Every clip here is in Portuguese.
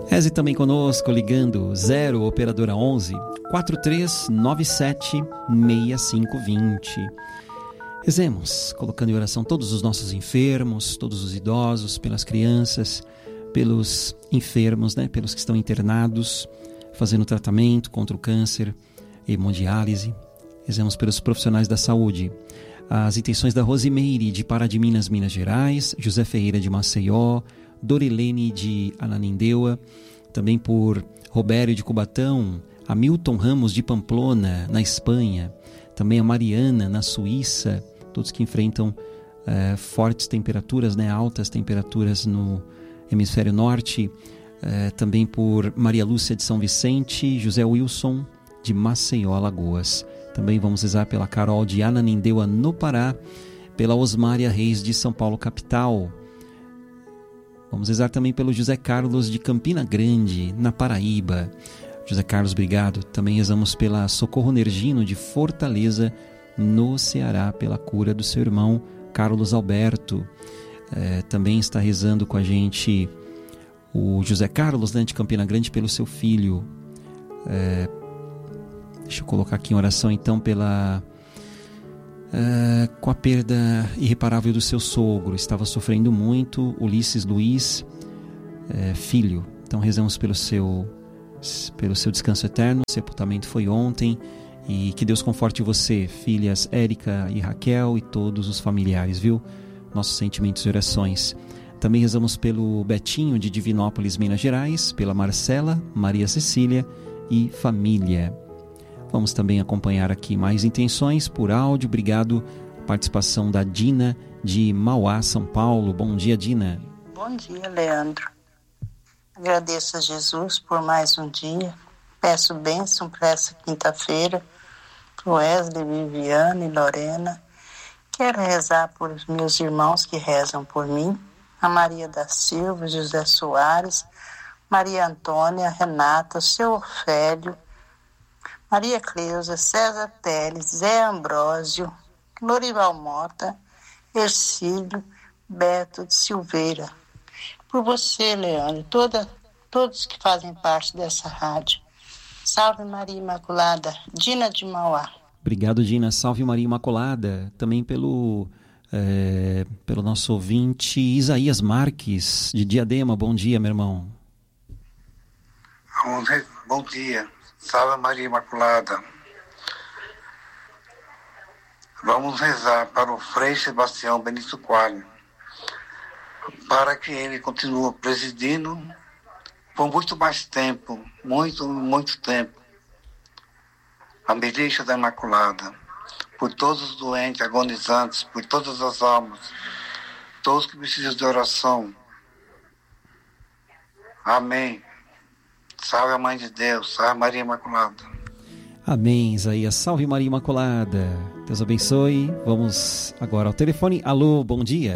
Reze também conosco, ligando 0 operadora 11 4397 6520. Rezemos, colocando em oração todos os nossos enfermos, todos os idosos, pelas crianças, pelos enfermos, pelos que estão internados, fazendo tratamento contra o câncer, hemodiálise. Rezemos pelos profissionais da saúde. As intenções da Rosimeire de Pará de Minas, Minas Gerais, José Ferreira de Maceió, Dorilene de Ananindeua, também por Robério de Cubatão, Hamilton Ramos de Pamplona, na Espanha, também a Mariana, na Suíça, todos que enfrentam fortes temperaturas, altas temperaturas no hemisfério norte, também por Maria Lúcia de São Vicente, José Wilson de Maceió, Alagoas. Também vamos rezar pela Carol de Ananindeua, no Pará, pela Osmária Reis de São Paulo, capital. Vamos rezar também pelo José Carlos de Campina Grande, na Paraíba. José Carlos, obrigado. Também rezamos pela Socorro Nergino de Fortaleza, no Ceará, pela cura do seu irmão Carlos Alberto. Também está rezando com a gente o José Carlos, de Campina Grande, pelo seu filho. Deixa eu colocar aqui em oração então com a perda irreparável do seu sogro. Estava sofrendo muito, Ulisses Luiz, filho. Então rezamos pelo seu descanso eterno. O sepultamento foi ontem, e que Deus conforte você, filhas Érica e Raquel, e todos os familiares, viu? Nossos sentimentos e orações. Também rezamos pelo Betinho de Divinópolis, Minas Gerais, pela Marcela, Maria Cecília e família. Vamos também acompanhar aqui mais intenções por áudio. Obrigado. Participação da Dina de Mauá, São Paulo. Bom dia, Dina. Bom dia, Leandro. Agradeço a Jesus por mais um dia. Peço bênção para essa quinta-feira, para o Wesley, Viviane e Lorena. Quero rezar por os meus irmãos que rezam por mim, a Maria da Silva, José Soares, Maria Antônia, Renata, seu Ofélio, Maria Cleusa, César Teles, Zé Ambrósio, Lorival Mota, Ercílio, Beto de Silveira. Por você, Leandro, todos que fazem parte dessa rádio. Salve Maria Imaculada, Dina de Mauá. Obrigado, Dina. Salve Maria Imaculada. Também pelo nosso ouvinte Isaías Marques, de Diadema. Bom dia, meu irmão. Bom dia. Salve Maria Imaculada. Vamos rezar para o Frei Sebastião Benito Coelho, para que ele continue presidindo por muito mais tempo, muito tempo, a Milícia da Imaculada, por todos os doentes, agonizantes, por todas as almas, todos que precisam de oração. Amém. Salve a Mãe de Deus, salve Maria Imaculada. Amém, Isaías. Salve Maria Imaculada. Deus abençoe. Vamos agora ao telefone. Alô, bom dia.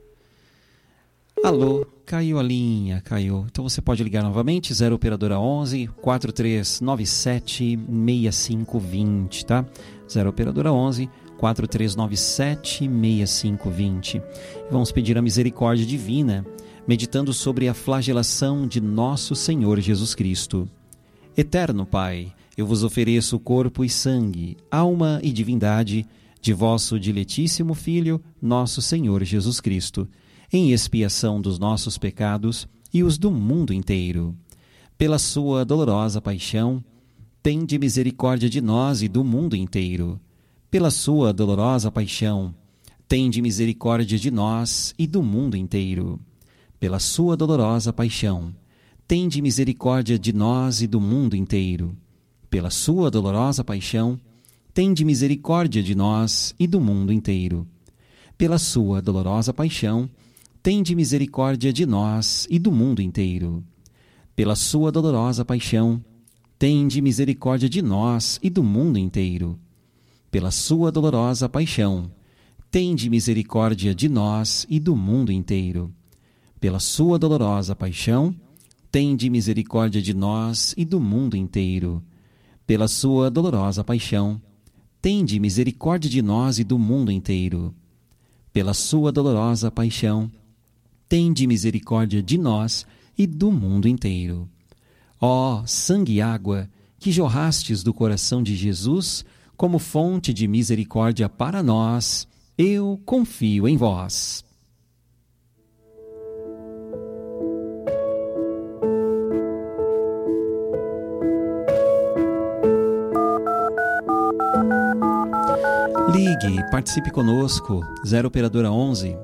Alô, caiu a linha, caiu. Então você pode ligar novamente, 0 operadora 11 4397 6520, tá? 0 operadora 11 4397 6520. Vamos pedir a misericórdia divina, meditando sobre a flagelação de nosso Senhor Jesus Cristo. Eterno Pai, eu vos ofereço o corpo e sangue, alma e divindade de vosso diletíssimo Filho, nosso Senhor Jesus Cristo, em expiação dos nossos pecados e os do mundo inteiro. Pela sua dolorosa paixão, tende misericórdia de nós e do mundo inteiro. Pela sua dolorosa paixão, tende misericórdia de nós e do mundo inteiro. Pela sua dolorosa paixão, tende misericórdia de nós e do mundo inteiro. Pela sua dolorosa paixão, tende misericórdia de nós e do mundo inteiro. Pela sua dolorosa paixão, tende misericórdia de nós e do mundo inteiro. Pela sua dolorosa paixão, tende misericórdia de nós e do mundo inteiro. Pela sua dolorosa paixão, tende misericórdia de nós e do mundo inteiro. Pela sua dolorosa paixão, tende misericórdia de nós e do mundo inteiro. Pela sua dolorosa paixão, tende misericórdia de nós e do mundo inteiro. Pela sua dolorosa paixão, tende misericórdia de nós e do mundo inteiro. Ó sangue e água, que jorrastes do coração de Jesus, como fonte de misericórdia para nós, eu confio em vós. Ligue, participe conosco, 0 operadora 11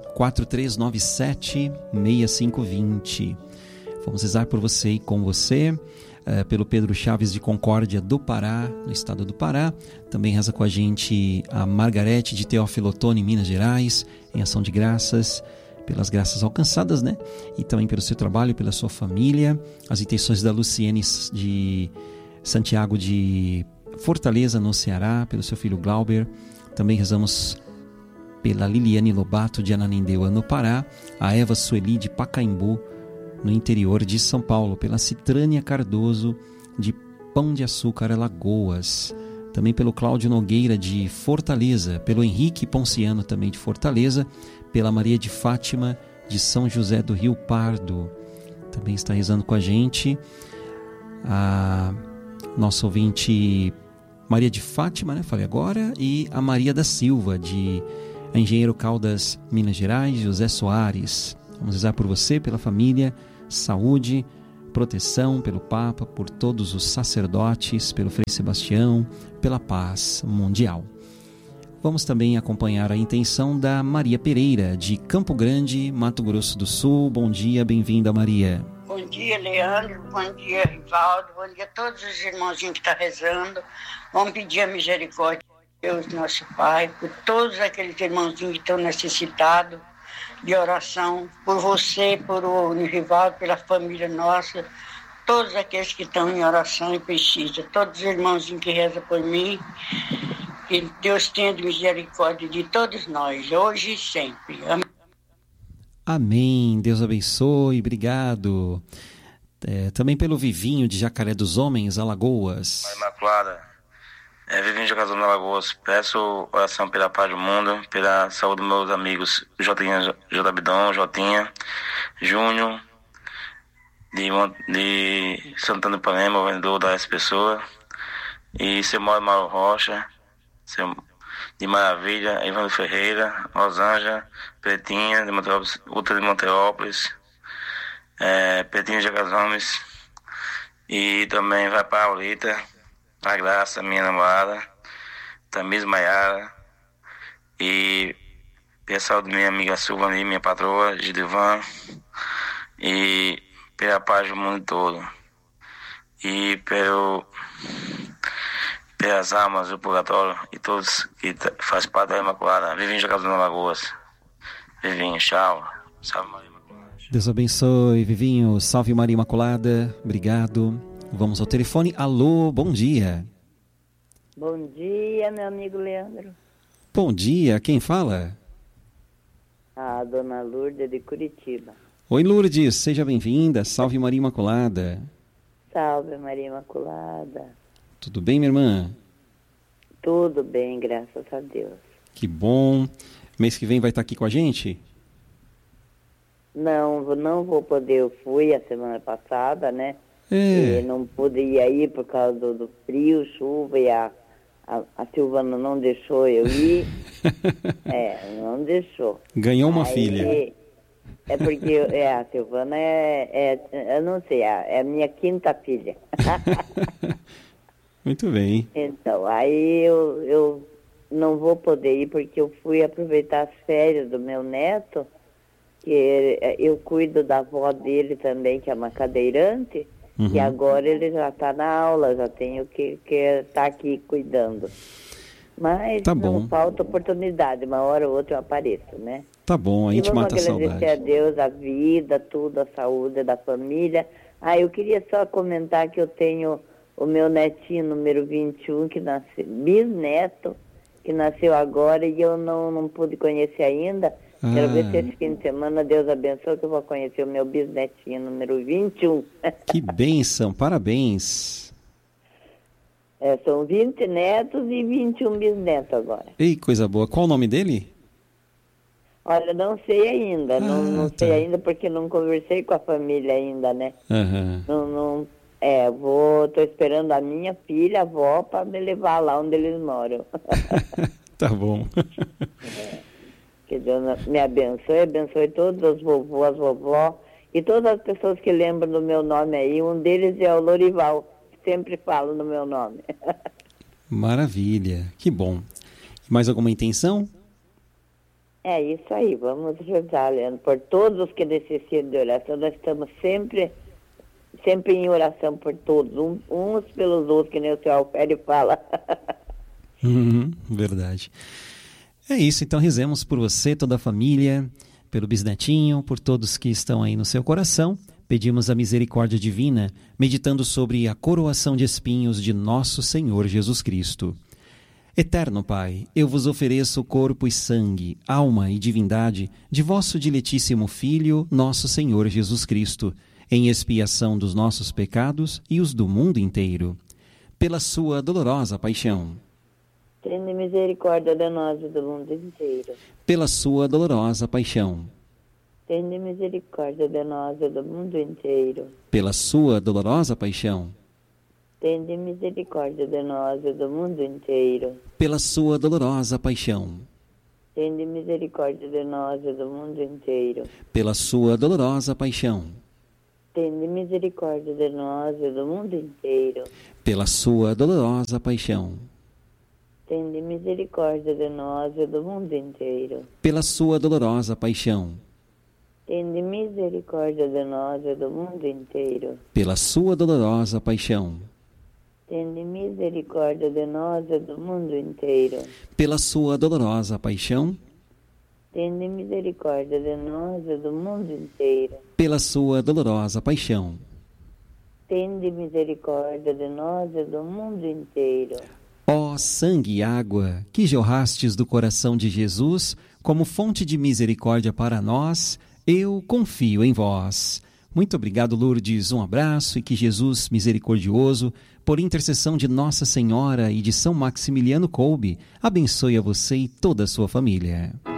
4397 6520. Vamos rezar por você e com você, pelo Pedro Chaves de Concórdia do Pará, no estado do Pará. Também reza com a gente a Margarete de Teófilo Otoni, em Minas Gerais, em ação de graças, pelas graças alcançadas, né? E também pelo seu trabalho, pela sua família. As intenções da Luciene de Santiago de Fortaleza, no Ceará, pelo seu filho Glauber. Também rezamos pela Liliane Lobato de Ananindeua, no Pará, a Eva Sueli de Pacaembu, no interior de São Paulo, pela Citrânia Cardoso de Pão de Açúcar, Alagoas, também pelo Cláudio Nogueira de Fortaleza, pelo Henrique Ponciano também de Fortaleza, pela Maria de Fátima de São José do Rio Pardo. Também está rezando com a gente a nossa ouvinte Maria de Fátima, né? Falei agora, e a Maria da Silva, de Engenheiro Caldas, Minas Gerais, José Soares. Vamos rezar por você, pela família, saúde, proteção, pelo Papa, por todos os sacerdotes, pelo Frei Sebastião, pela paz mundial. Vamos também acompanhar a intenção da Maria Pereira, de Campo Grande, Mato Grosso do Sul. Bom dia, bem-vinda, Maria. Bom dia, Leandro. Bom dia, Rivaldo. Bom dia a todos os irmãozinhos que estão rezando. Vamos pedir a misericórdia de Deus, nosso Pai, por todos aqueles irmãozinhos que estão necessitados de oração, por você, por o Rivaldo, pela família nossa, todos aqueles que estão em oração e precisam, todos os irmãozinhos que rezam por mim, que Deus tenha misericórdia de todos nós, hoje e sempre. Amém. Amém. Deus abençoe. Obrigado. Também pelo Vivinho de Jacaré dos Homens, Alagoas. Imaculada. Vivinho de Jacaré dos Homens, Alagoas. Peço oração pela paz do mundo, pela saúde dos meus amigos Jotinha, J. Abidão, Jotinha, Júnior, de Santana do Panema, vendedor da S Pessoa, e seu Mauro Rocha, de Maravilha, Evandro Ferreira, Rosângela, Pretinha, de Monteópolis, Uta de Monteópolis, Pretinha de Jacazomens, e também vai para a Aurita, a Graça, minha namorada, Tamis Maiara, e pela saúde de minha amiga Silvani, minha patroa, Gidivan, e pela paz do mundo todo, e pelas almas do purgatório e todos que fazem parte da Imaculada. Vivinho de Casa das Alagoas. Vivinho, tchau. Salve Maria Imaculada. Deus abençoe, Vivinho. Salve Maria Imaculada. Obrigado. Vamos ao telefone. Alô, bom dia. Bom dia, meu amigo Leandro. Bom dia, quem fala? A dona Lourdes de Curitiba. Oi, Lourdes, seja bem-vinda. Salve Maria Imaculada. Salve Maria Imaculada. Tudo bem, minha irmã? Tudo bem, graças a Deus. Que bom. Mês que vem vai estar aqui com a gente? Não vou poder. Eu fui a semana passada, né? E não pude ir aí por causa do frio, chuva, e a Silvana não deixou eu ir. Não deixou. Ganhou uma filha. É porque a Silvana eu não sei, é a minha quinta filha. Muito bem. Então, aí eu não vou poder ir porque eu fui aproveitar as férias do meu neto, que eu cuido da avó dele também, que é uma cadeirante, e agora ele já está na aula, já tenho que estar aqui cuidando. Mas tá não falta oportunidade, uma hora ou outra eu apareço, né? Tá bom, a gente mata a saudade. Vamos agradecer a Deus, a vida, tudo, a saúde da família. Eu queria só comentar que eu tenho o meu netinho número 21, que nasceu, bisneto, que nasceu agora e eu não pude conhecer ainda. Quero ver se esse fim de semana Deus abençoe que eu vou conhecer o meu bisnetinho número 21. Que bênção, parabéns. São 20 netos e 21 bisnetos agora. Ei, coisa boa. Qual o nome dele? Olha, não sei ainda, não sei ainda porque não conversei com a família ainda, né? Tô esperando a minha filha, a avó, para me levar lá onde eles moram. Tá bom. Que Deus me abençoe todos os vovôs, as vovó e todas as pessoas que lembram do meu nome aí. Um deles é o Lorival, que sempre fala no meu nome. Maravilha, que bom. Mais alguma intenção? É isso aí, vamos rezar, Leandro, por todos os que necessitam de oração. Nós estamos sempre em oração por todos, uns pelos outros, que nem o seu Alfério fala. Verdade. É isso, então rezemos por você, toda a família, pelo bisnetinho, por todos que estão aí no seu coração. Pedimos a misericórdia divina, meditando sobre a coroação de espinhos de nosso Senhor Jesus Cristo. Eterno Pai, eu vos ofereço corpo e sangue, alma e divindade de vosso diletíssimo Filho, nosso Senhor Jesus Cristo, em expiação dos nossos pecados e os do mundo inteiro. Pela sua dolorosa paixão. Tende misericórdia de nós e do mundo inteiro. Pela sua dolorosa paixão. Tende misericórdia de nós e do mundo inteiro. Pela sua dolorosa paixão. Tende misericórdia de nós e do mundo inteiro. Pela sua dolorosa paixão. Tende misericórdia de nós e do mundo inteiro. Pela sua dolorosa paixão. Tende misericórdia de nós e do mundo inteiro. Pela sua dolorosa paixão. Tende misericórdia de nós e do mundo inteiro. Pela sua dolorosa paixão. Tende misericórdia de nós e do mundo inteiro. Pela sua dolorosa paixão. Tende misericórdia de nós e do mundo inteiro. Pela sua dolorosa paixão. Tende misericórdia de nós e do mundo inteiro. Pela sua dolorosa paixão. Tende misericórdia de nós e do mundo inteiro. Ó sangue e água, que jorrastes do coração de Jesus, como fonte de misericórdia para nós, eu confio em vós. Muito obrigado, Lourdes. Um abraço e que Jesus misericordioso, por intercessão de Nossa Senhora e de São Maximiliano Kolbe, abençoe a você e toda a sua família.